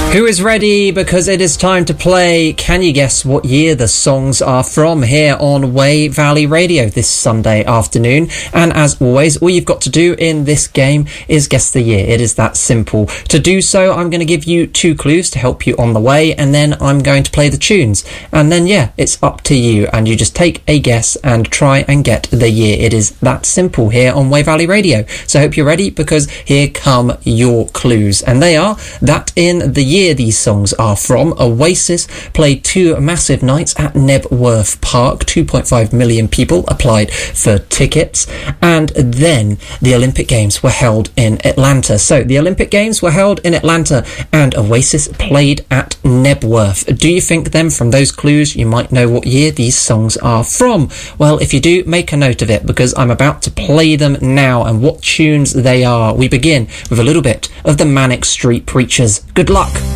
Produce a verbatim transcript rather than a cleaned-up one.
Who is ready? Because it is time to play Can You Guess What Year the Songs Are From here on Wey Valley Radio this Sunday afternoon. And as always, all you've got to do in this game is guess the year. It is that simple. To do so, I'm going to give you two clues to help you on the way, and then I'm going to play the tunes. And then, yeah, it's up to you, and you just take a guess and try and get the year. It is that simple here on Wey Valley Radio. So I hope you're ready, because here come your clues. And they are that in the year these songs are from, Oasis played two massive nights at Knebworth Park. two point five million people applied for tickets. And then the Olympic Games were held in Atlanta. So the Olympic Games were held in Atlanta and Oasis played at Knebworth. Do you think then from those clues you might know what year these songs are from? Well, if you do, make a note of it, because I'm about to play them now and what tunes they are. We begin with a little bit of the Manic Street Preachers. Good luck.